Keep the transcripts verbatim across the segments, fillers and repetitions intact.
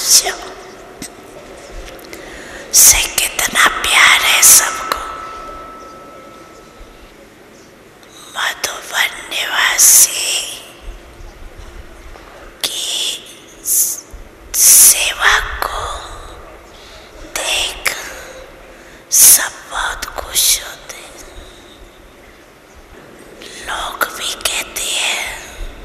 निवासियों से कितना प्यार है सबको। मधुबन निवासी की सेवा को देख सब बहुत खुश होते हैं। लोग भी कहते हैं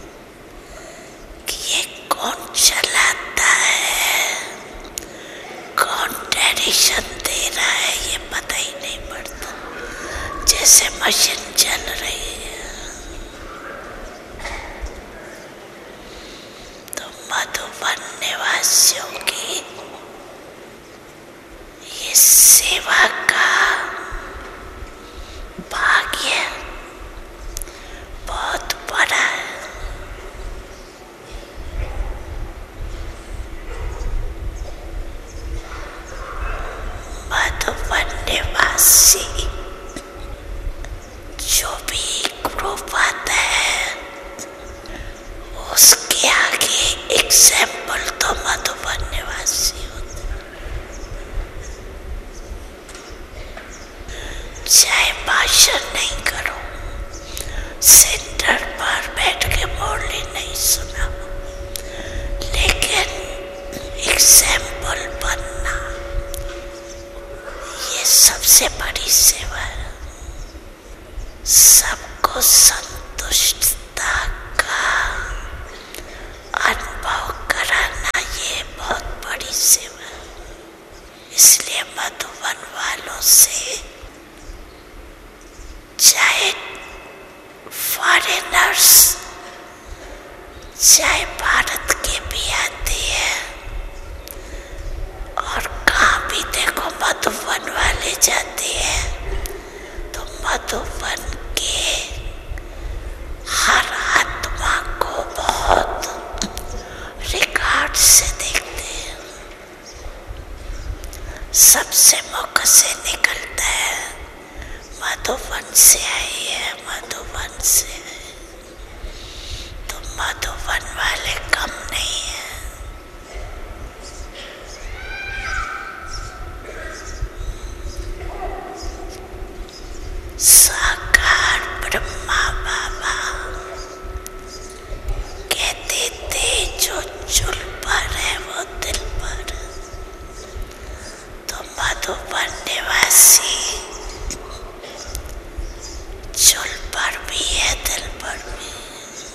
कि ये कौन चलाता है, कौन ट्रेडिशन दे रहा है, ये पता ही नहीं पड़ता, जैसे मशीन चल रही है। तो मधुबन निवासियों की ये सेवा का भाग्य बहुत बड़ा है। मधुबन निवासी जो भी ग्रुप आता है उसके आगे एग्जाम्पल तो मधुबन निवासी होते हैं। चाहे भाषण नहीं करो, सेंटर पर बैठ के मुरली नहीं सुना, लेकिन एग्जाम्पल बनना ये सबसे बड़ी सेवा है। सबको संतुष्टता का अनुभव कराना ये बहुत बड़ी सेवा है। इसलिए मधुबन वालों से चाहे फॉरेनर्स चाहे भारत के भी आते हैं और कहाँ भी देखो मधुबन वाले जाते हैं तो मधुबन के हर आत्मा को बहुत रिगार्ड से देखते हैं। सबसे मुख से निकलता है मधुबन से आई है, मधुबन से है। तो मधुबन